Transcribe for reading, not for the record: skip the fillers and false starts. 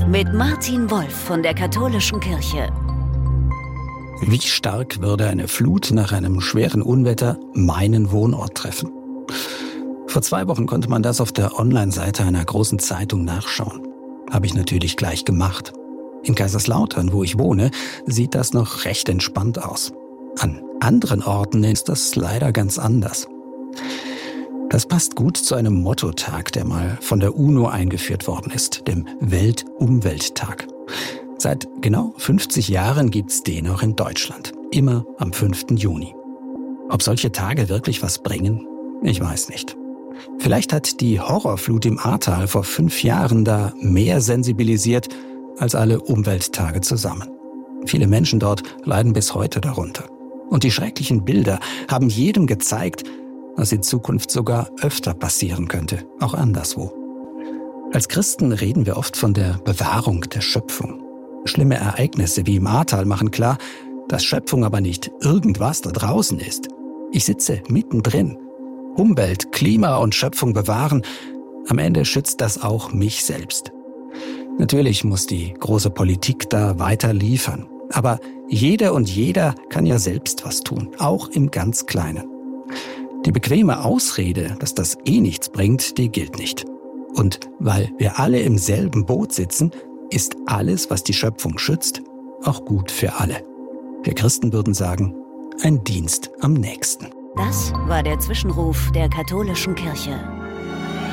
mit Martin Wolf von der Katholischen Kirche. Wie stark würde eine Flut nach einem schweren Unwetter meinen Wohnort treffen? Vor 2 Wochen konnte man das auf der Online-Seite einer großen Zeitung nachschauen. Habe ich natürlich gleich gemacht. In Kaiserslautern, wo ich wohne, sieht das noch recht entspannt aus. An anderen Orten ist das leider ganz anders. Das passt gut zu einem Mottotag, der mal von der UNO eingeführt worden ist, dem Weltumwelttag. Seit genau 50 Jahren gibt's den auch in Deutschland, immer am 5. Juni. Ob solche Tage wirklich was bringen? Ich weiß nicht. Vielleicht hat die Horrorflut im Ahrtal vor 5 Jahren da mehr sensibilisiert als alle Umwelttage zusammen. Viele Menschen dort leiden bis heute darunter. Und die schrecklichen Bilder haben jedem gezeigt, was in Zukunft sogar öfter passieren könnte, auch anderswo. Als Christen reden wir oft von der Bewahrung der Schöpfung. Schlimme Ereignisse wie im Ahrtal machen klar, dass Schöpfung aber nicht irgendwas da draußen ist. Ich sitze mittendrin. Umwelt, Klima und Schöpfung bewahren, am Ende schützt das auch mich selbst. Natürlich muss die große Politik da weiter liefern. Aber jede und jeder kann ja selbst was tun, auch im ganz Kleinen. Die bequeme Ausrede, dass das nichts bringt, die gilt nicht. Und weil wir alle im selben Boot sitzen, ist alles, was die Schöpfung schützt, auch gut für alle. Wir Christen würden sagen, ein Dienst am nächsten. Das war der Zwischenruf der Katholischen Kirche.